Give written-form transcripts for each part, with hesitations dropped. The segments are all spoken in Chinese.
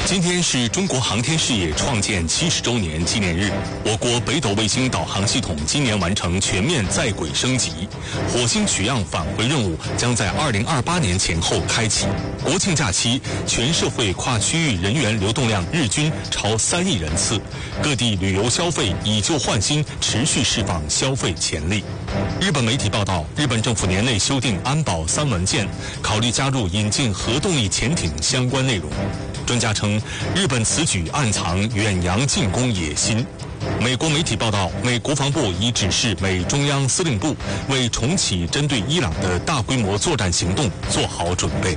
今天是中国航天事业创建70周年纪念日，我国北斗卫星导航系统今年完成全面在轨升级，火星取样返回任务将在2028年前后开启。国庆假期，全社会跨区域人员流动量日均超3亿人次，各地旅游消费以旧换新，持续释放消费潜力。日本媒体报道，日本政府年内修订安保3文件，考虑加入引进核动力潜艇相关内容。专家称，日本此举暗藏远洋进攻野心。美国媒体报道，美国防部已指示美中央司令部为重启针对伊朗的大规模作战行动做好准备。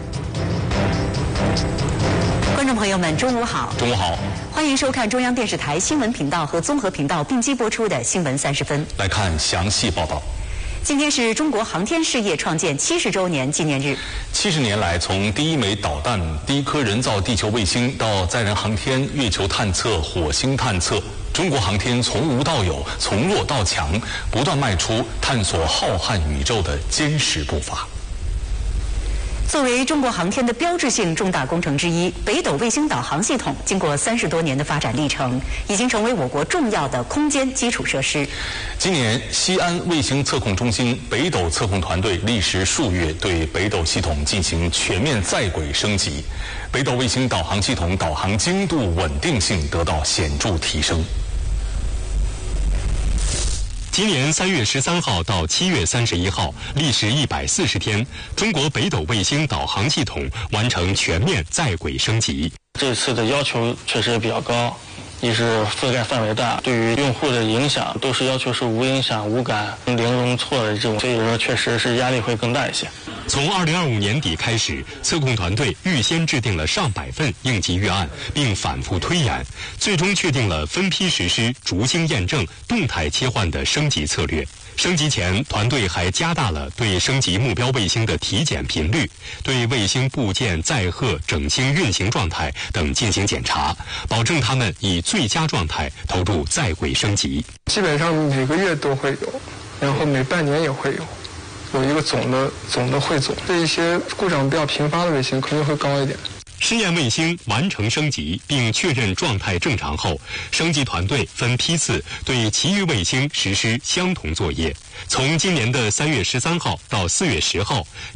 观众朋友们，中午好！ 中午好， 欢迎收看中央电视台新闻频道和综合频道并机播出的新闻30分。 来看详细报道。 今天是中国航天事业创建70周年纪念日。 70年来，从第一枚导弹、第一颗人造地球卫星到载人航天、月球探测、火星探测，中国航天从无到有，从弱到强，不断迈出探索浩瀚宇宙的坚实步伐。 作为中国航天的标志性重大工程之一，北斗卫星导航系统经过30多年的发展历程，已经成为我国重要的空间基础设施。 今年，西安卫星测控中心北斗测控团队历时数月对北斗系统进行全面在轨升级，北斗卫星导航系统导航精度、稳定性得到显著提升。 今年3月13号到7月31号，历时140天，中国北斗卫星导航系统完成全面在轨升级。 这次的要求确实比较高，一是覆盖范围大，对于用户的影响都是要求是无影响、无感、零容错的这种，所以说确实是压力会更大一些。 从2025年底开始，测控团队预先制定了上百份应急预案，并反复推演，最终确定了分批实施、逐星验证、动态切换的升级策略。升级前，团队还加大了对升级目标卫星的体检频率，对卫星部件载荷、整星运行状态等进行检查，保证它们以最佳状态投入在轨升级。 基本上每个月都会有，然后每半年也会有一个总的汇总。对一些故障比较频发的卫星肯定会高一点。 试验卫星完成升级并确认状态正常后，升级团队分批次对其余卫星实施相同作业。从今年的3月13号到4月10号，